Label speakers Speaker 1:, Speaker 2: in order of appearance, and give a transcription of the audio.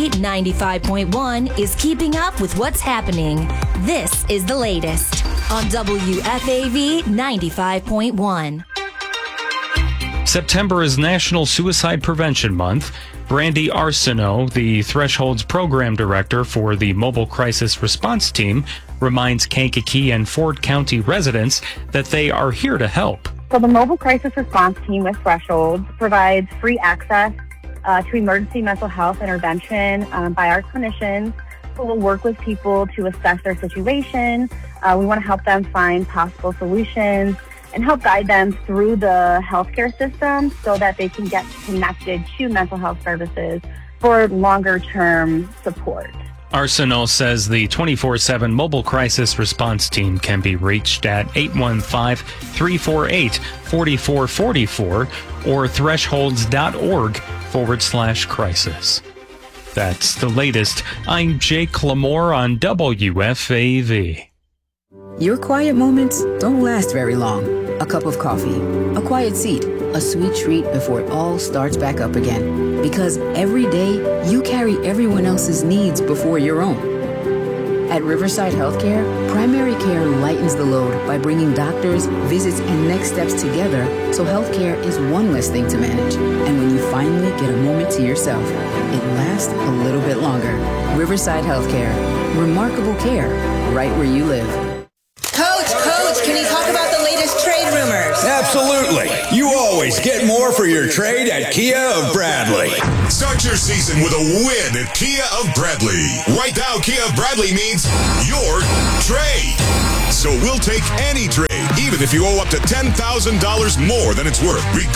Speaker 1: FAV 95.1 is keeping up with what's happening. This is the latest on WFAV 95.1.
Speaker 2: September is National Suicide Prevention Month. Brandy Arsenault, the Thresholds Program Director for the Mobile Crisis Response Team, reminds Kankakee and Ford County residents that they are here to help.
Speaker 3: So the Mobile Crisis Response Team with Thresholds provides free access to emergency mental health intervention by our clinicians who will work with people to assess their situation. We want to help them find possible solutions and help guide them through the healthcare system so that they can get connected to mental health services for longer-term support.
Speaker 2: Arsenault says the 24/7 Mobile Crisis Response Team can be reached at 815-348-4444 or thresholds.org/crisis. That's the latest. I'm Jake Lamore on WFAV.
Speaker 4: Your quiet moments don't last very long. A cup of coffee, a quiet seat, a sweet treat before it all starts back up again. Because every day, you carry everyone else's needs before your own. At Riverside Healthcare, primary care lightens the load by bringing doctors, visits, and next steps together so healthcare is one less thing to manage. And when you finally get a moment to yourself, it lasts a little bit longer. Riverside Healthcare. Remarkable care right where you live.
Speaker 5: Coach, can you talk about the latest trade rumors?
Speaker 6: Absolutely. You always get more for your trade at Kia of Bradley.
Speaker 7: Start your season with a win at Kia of Bradley. Right now, Kia of Bradley means your trade. So we'll take any trade, even if you owe up to $10,000 more than it's worth, regardless